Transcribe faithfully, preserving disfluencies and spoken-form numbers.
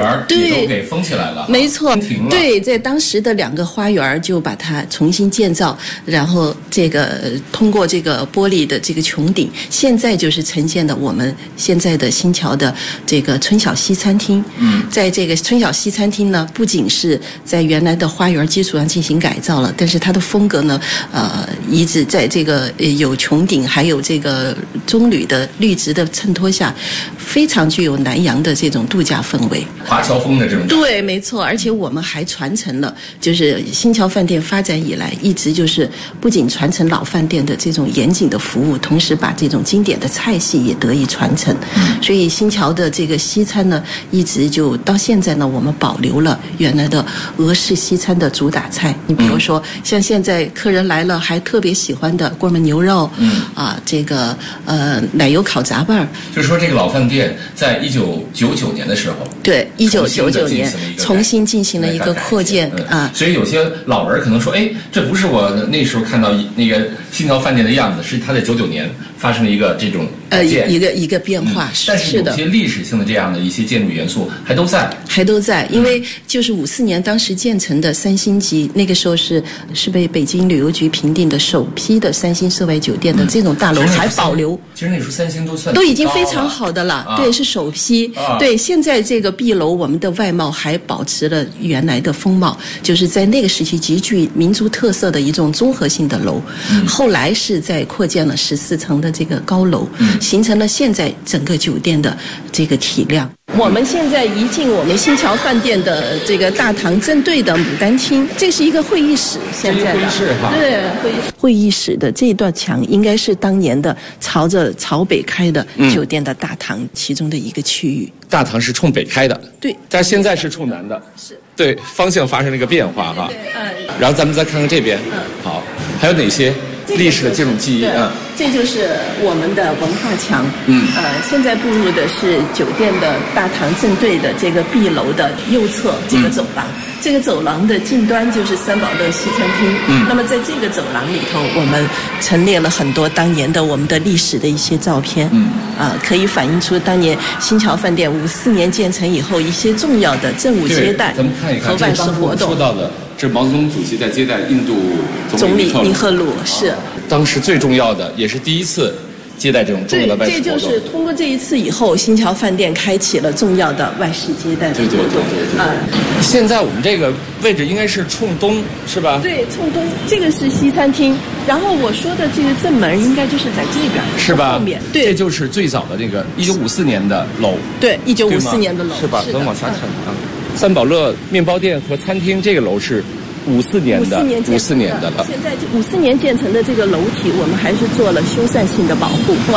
园也都给封起来了， 没错， 停了。 对，在当时的两个花园就把它重新建造，然后这个通过这个玻璃的这个穹顶，现在就是呈现的我们现在的新桥的这个春晓西餐厅。嗯，在这个春晓西餐厅呢，不仅是在原来的花园基础上进行改造了，但是它的风格呢，呃，一直在这个有穹顶，还有这个棕榈的绿植的衬托下，非常具有南洋的这种度假氛围， 华侨风的这种。 对，没错，而且我们还传承了，就是新桥饭店发展以来，一直就是不仅传承老饭店的这种严谨的服务，同时把这种经典的菜系也得以传承。嗯，所以新桥的这个西餐呢，一直就到现在呢，我们保留了原来的俄式西餐的主打菜。你比如说，像现在客人来了还特别喜欢的锅焖牛肉，嗯啊，这个呃奶油烤杂拌儿。 就是说，这个老饭店在一九九九年的时候， 对，一九九九年重新进行了一个扩建啊。 所以有些老人可能说，哎，这不是我那时候看到那个新桥饭店的样子，是它在九九年发生了一个这种呃一个一个变化。 嗯、但是有些历史性的这样的一些建筑元素还都在， 还都在，因为就是五四年当时建成的三星级，那个时候是是被北京旅游局评定的首批的三星涉外酒店的这种大楼还保留。 其实那时候三星都算都已经非常好的了，啊、对，是首批。啊、对，现在这个壁楼我们的外貌还保持了原来的风貌，就是在那个时期极具民族特色的一种综合性的楼。嗯、后来是在扩建了十四层的这个高楼，嗯、形成了现在整个酒店的这个体量。我们现在一进我们新桥饭店的这个大堂正对的牡丹厅，这是一个会议室，现在的会议室哈， 对，会议室。会议室的这一段墙应该是当年的朝着朝北开的酒店的大堂其中的一个区域。 嗯、大堂是冲北开的， 对， 但是现在是冲南的， 是， 对，方向发生了一个变化哈。 对，嗯。 然后咱们再看看这边，嗯，好，还有哪些历史的这种记忆啊？ 这就是我们的文化墙。嗯，呃，现在步入的是酒店的大堂正对的这个 B 楼的右侧这个走廊。嗯、这个走廊的近端就是三宝乐西餐厅。嗯，那么在这个走廊里头，我们陈列了很多当年的我们的历史的一些照片。嗯，啊、呃，可以反映出当年新桥饭店五四年建成以后一些重要的政务接待和外事活动。 说到的，这是毛泽东主席在接待印度总理尼赫鲁，是、 啊、当时最重要的，也是第一次接待这种重要的外事活动。 这就是通过这一次以后，新桥饭店开启了重要的外事接待的活动。 对对对对对。啊、呃，现在我们这个位置应该是冲东，是吧？ 对，冲东，这个是西餐厅。然后我说的这个正门应该就是在这边， 是吧？ 后面，对， 这就是最早的这个一九五四年的楼。 对，一九五四年的楼， 是吧？咱们往下看啊。嗯、三宝乐面包店和餐厅这个楼是五四年的，五四年的了。 现在五四年建成的这个楼体，我们还是做了修缮性的保护。